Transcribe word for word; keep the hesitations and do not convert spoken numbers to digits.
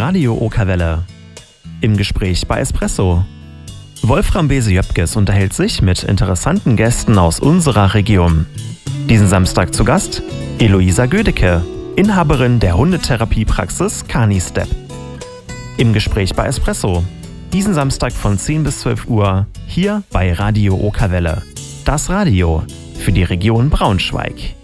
Radio Okerwelle. Im Gespräch bei Espresso. Wolfram Bese-Jöpkes unterhält sich mit interessanten Gästen aus unserer Region. Diesen Samstag zu Gast Eloisa Gödecke, Inhaberin der Hundetherapiepraxis Canistep. Im Gespräch bei Espresso. Diesen Samstag von zehn bis zwölf Uhr hier bei Radio Okerwelle. Das Radio für die Region Braunschweig.